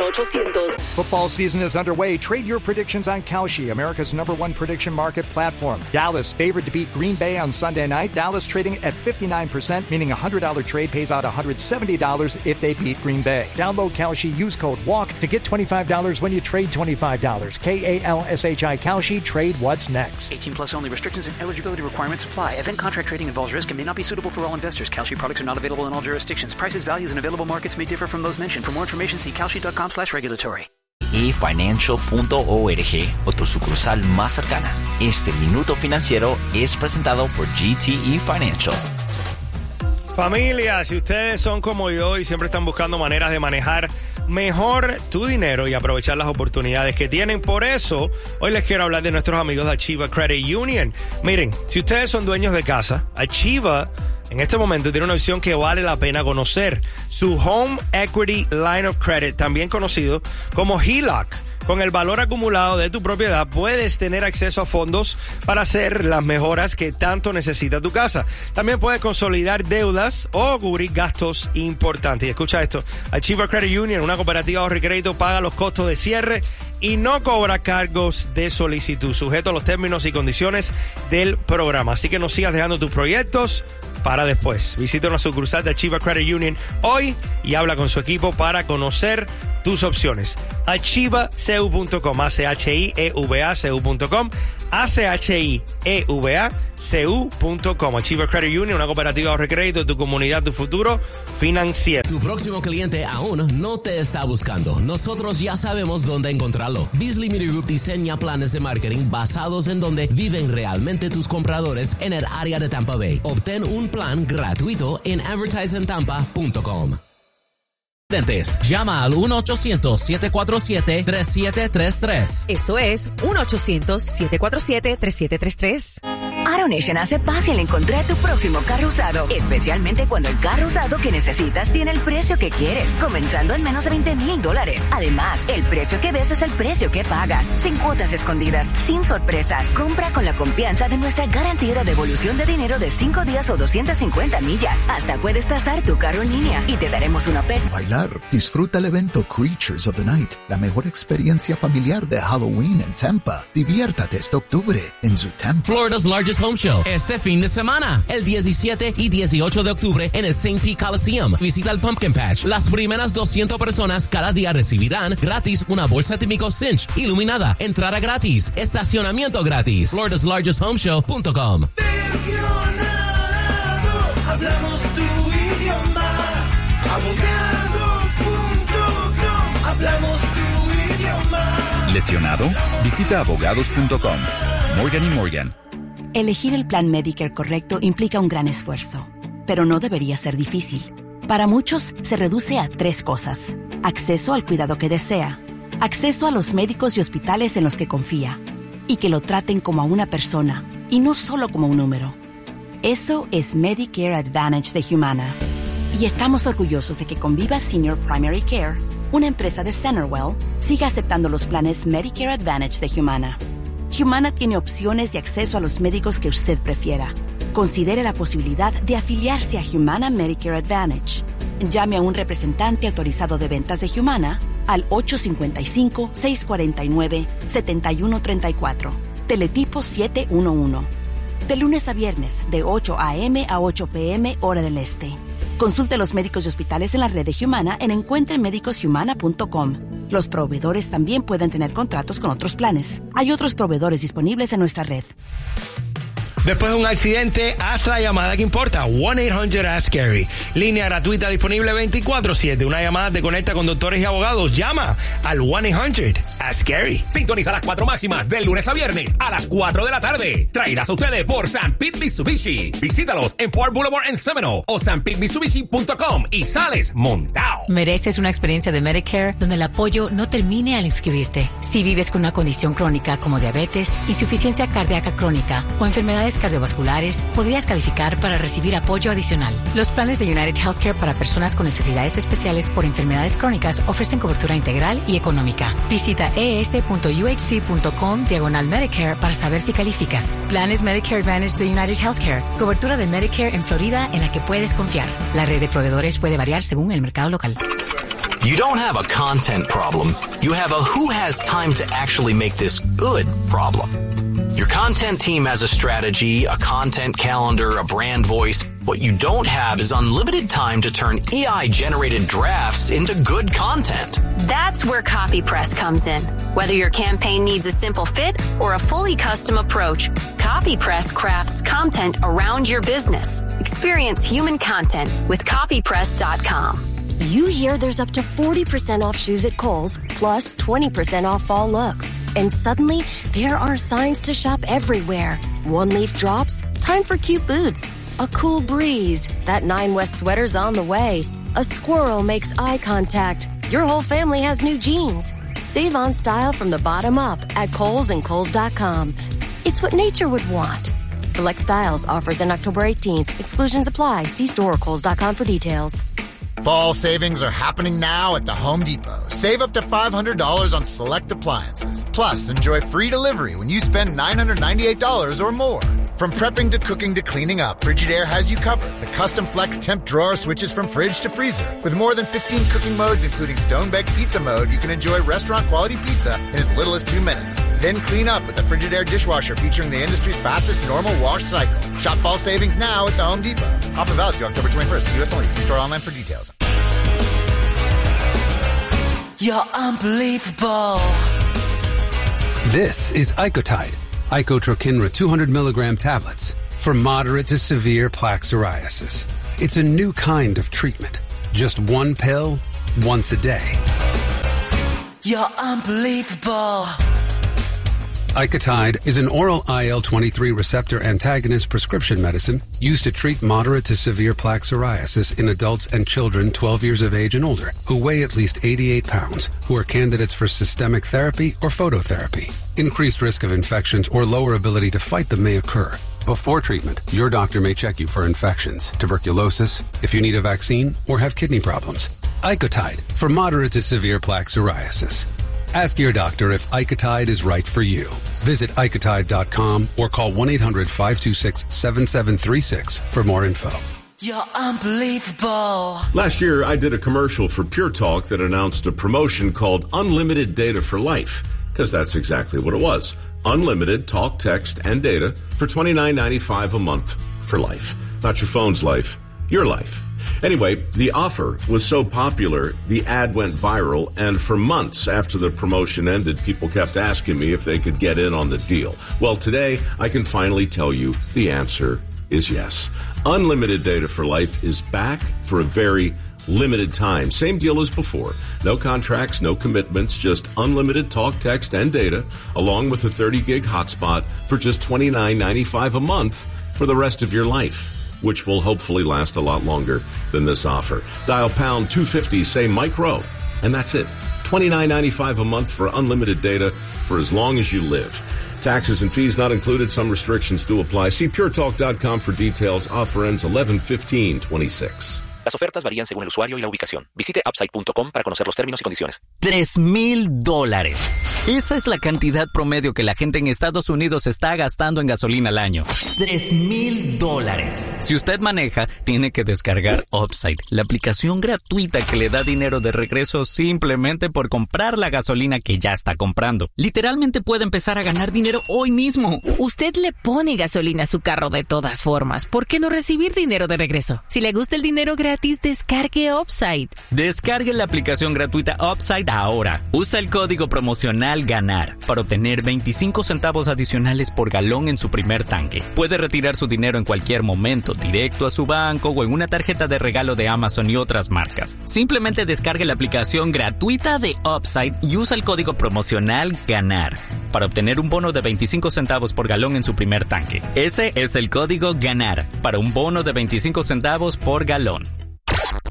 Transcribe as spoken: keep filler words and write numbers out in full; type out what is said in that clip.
ochocientos. Football season is underway. Trade your predictions on Kalshi, America's number one prediction market platform. Dallas favored to beat Green Bay on Sunday night. Dallas trading at fifty-nine percent, meaning a one hundred dollars trade pays out one hundred seventy dollars if they beat Green Bay. Download Kalshi, use code WALK to get twenty-five dollars when you trade twenty-five dollars. K A L S H I Kalshi, trade what's next. eighteen plus only. Restrictions and eligibility requirements apply. Event contract trading involves risk and may not be suitable for all investors. Kalshi products are not available in all jurisdictions. Prices, values, and available markets may differ from those mentioned. For more information, see kalshi.com slash regulatory. e financial punto org o tu sucursal más cercana. Este Minuto Financiero es presentado por G T E Financial. Familia, si ustedes son como yo y siempre están buscando maneras de manejar mejor tu dinero y aprovechar las oportunidades que tienen, por eso hoy les quiero hablar de nuestros amigos de Achieva Credit Union. Miren, si ustedes son dueños de casa, Achieva en este momento tiene una opción que vale la pena conocer. Su Home Equity Line of Credit, también conocido como H E L O C. Con el valor acumulado de tu propiedad, puedes tener acceso a fondos para hacer las mejoras que tanto necesita tu casa. También puedes consolidar deudas o cubrir gastos importantes. Y escucha esto, Achieva Credit Union, una cooperativa de ahorro y crédito, paga los costos de cierre y no cobra cargos de solicitud, sujeto a los términos y condiciones del programa. Así que no sigas dejando tus proyectos para después. Visita una sucursal de Achieva Credit Union hoy y habla con su equipo para conocer tus opciones. achieva c u punto com, A C H I E V A C U punto com, A C H I E V A C U punto com. Achieva Credit Union, una cooperativa de ahorro y crédito, tu comunidad, tu futuro financiero. Tu próximo cliente aún no te está buscando. Nosotros ya sabemos dónde encontrarlo. Beasley Media Group diseña planes de marketing basados en donde viven realmente tus compradores en el área de Tampa Bay. Obtén un plan gratuito en advertise tampa punto com. Llama al uno ochocientos siete cuatro siete tres siete tres tres. Eso es uno ochocientos siete cuatro siete tres siete tres tres. AutoNation hace fácil encontrar tu próximo carro usado, especialmente cuando el carro usado que necesitas tiene el precio que quieres, comenzando en menos de veinte mil dólares. Además, el precio que ves es el precio que pagas, sin cuotas escondidas, sin sorpresas. Compra con la confianza de nuestra garantía de devolución de dinero de cinco días o doscientas cincuenta millas. Hasta puedes tasar tu carro en línea y te daremos una oferta. Bailar. Disfruta el evento Creatures of the Night, la mejor experiencia familiar de Halloween en Tampa. Diviértate este octubre en Zootampa. Florida's largest home show este fin de semana, el diecisiete y dieciocho de octubre en el Saint Pete Coliseum. Visita el Pumpkin Patch. Las primeras doscientas personas cada día recibirán gratis una bolsa típico Cinch iluminada, entrada gratis, estacionamiento gratis. Florida's largest home show punto com. Hablamos tu idioma. Abogados punto com. Hablamos tu idioma. ¿Lesionado? Visita abogados punto com. Morgan y Morgan. Elegir el plan Medicare correcto implica un gran esfuerzo, pero no debería ser difícil. Para muchos, se reduce a tres cosas: acceso al cuidado que desea, acceso a los médicos y hospitales en los que confía, y que lo traten como a una persona, y no solo como un número. Eso es Medicare Advantage de Humana. Y estamos orgullosos de que Conviva Senior Primary Care, una empresa de CenterWell, siga aceptando los planes Medicare Advantage de Humana. Humana tiene opciones de acceso a los médicos que usted prefiera. Considere la posibilidad de afiliarse a Humana Medicare Advantage. Llame a un representante autorizado de ventas de Humana al ocho cinco cinco, seis cuatro nueve, siete uno tres cuatro, teletipo siete uno uno. De lunes a viernes, de ocho a eme a ocho pe eme, hora del este. Consulte los médicos y hospitales en la red de Humana en encuentre médicos humana punto com. Los proveedores también pueden tener contratos con otros planes. Hay otros proveedores disponibles en nuestra red. Después de un accidente, haz la llamada que importa. one eight hundred ask Gary. Línea gratuita disponible veinticuatro siete. Una llamada te conecta con doctores y abogados. Llama al one eight hundred ask Gary. Sintoniza las cuatro máximas del lunes a viernes a las cuatro de la tarde. Traídas a ustedes por San Pete Mitsubishi. Visítalos en Park Boulevard en Seminole o san pete mitsubishi punto com y sales montado. Mereces una experiencia de Medicare donde el apoyo no termine al inscribirte. Si vives con una condición crónica como diabetes, insuficiencia cardíaca crónica o enfermedades cardiovasculares, podrías calificar para recibir apoyo adicional. Los planes de United Healthcare para personas con necesidades especiales por enfermedades crónicas ofrecen cobertura integral y económica. Visita e s punto u h c punto com diagonal Medicare para saber si calificas. Planes Medicare Advantage de United Healthcare. Cobertura de Medicare en Florida en la que puedes confiar. La red de proveedores puede variar según el mercado local. You don't have a content problem. You have a who has time to actually make this good problem. Your content team has a strategy, a content calendar, a brand voice. What you don't have is unlimited time to turn A I-generated drafts into good content. That's where CopyPress comes in. Whether your campaign needs a simple fit or a fully custom approach, CopyPress crafts content around your business. Experience human content with copy press dot com. You hear there's up to forty percent off shoes at Kohl's, plus twenty percent off fall looks. And suddenly, there are signs to shop everywhere. One leaf drops, time for cute boots. A cool breeze, that Nine West sweater's on the way. A squirrel makes eye contact. Your whole family has new jeans. Save on style from the bottom up at Kohl's and Kohl's dot com. It's what nature would want. Select styles, offers in October eighteenth. Exclusions apply. See store or Kohl's dot com for details. Fall savings are happening now at the Home Depot. Save up to five hundred dollars on select appliances. Plus, enjoy free delivery when you spend nine hundred ninety-eight dollars or more. From prepping to cooking to cleaning up, Frigidaire has you covered. The custom flex temp drawer switches from fridge to freezer. With more than fifteen cooking modes, including stone-baked pizza mode, you can enjoy restaurant-quality pizza in as little as two minutes. Then clean up with the Frigidaire dishwasher featuring the industry's fastest normal wash cycle. Shop fall savings now at the Home Depot. Offer valid through October twenty-first. U S only. See store online for details. You're unbelievable. This is Icotide, Icotrokinra two hundred milligram tablets for moderate to severe plaque psoriasis. It's a new kind of treatment. Just one pill, once a day. You're unbelievable. Icotide is an oral I L twenty-three receptor antagonist prescription medicine used to treat moderate to severe plaque psoriasis in adults and children twelve years of age and older who weigh at least eighty-eight pounds, who are candidates for systemic therapy or phototherapy. Increased risk of infections or lower ability to fight them may occur. Before treatment, your doctor may check you for infections, tuberculosis, if you need a vaccine, or have kidney problems. Icotide for moderate to severe plaque psoriasis. Ask your doctor if Icotide is right for you. Visit Icotide dot com or call one eight hundred five two six seven seven three six for more info. You're unbelievable. Last year, I did a commercial for Pure Talk that announced a promotion called Unlimited Data for Life, because that's exactly what it was. Unlimited talk, text, and data for twenty-nine ninety-five a month for life. Not your phone's life, your life. Anyway, the offer was so popular, the ad went viral, and for months after the promotion ended, people kept asking me if they could get in on the deal. Well, today, I can finally tell you the answer is yes. Unlimited Data for Life is back for a very limited time. Same deal as before. No contracts, no commitments, just unlimited talk, text, and data, along with a thirty gig hotspot for just twenty-nine ninety-five a month for the rest of your life, which will hopefully last a lot longer than this offer. Dial pound two fifty, say Mike Rowe, and that's it. twenty-nine ninety-five a month for unlimited data for as long as you live. Taxes and fees not included. Some restrictions do apply. See pure talk dot com for details. Offer ends eleven fifteen twenty-six. Las ofertas varían según el usuario y la ubicación. Visite upside punto com para conocer los términos y condiciones. Tres mil dólares. Esa es la cantidad promedio que la gente en Estados Unidos está gastando en gasolina al año. Tres mil dólares. Si usted maneja, tiene que descargar Upside, la aplicación gratuita que le da dinero de regreso simplemente por comprar la gasolina que ya está comprando. Literalmente puede empezar a ganar dinero hoy mismo. Usted le pone gasolina a su carro de todas formas. ¿Por qué no recibir dinero de regreso? Si le gusta el dinero gratis, descargue Upside. Descargue la aplicación gratuita Upside ahora. Usa el código promocional GANAR para obtener veinticinco centavos adicionales por galón en su primer tanque. Puede retirar su dinero en cualquier momento, directo a su banco o en una tarjeta de regalo de Amazon y otras marcas. Simplemente descargue la aplicación gratuita de Upside y usa el código promocional GANAR para obtener un bono de veinticinco centavos por galón en su primer tanque. Ese es el código GANAR para un bono de veinticinco centavos por galón.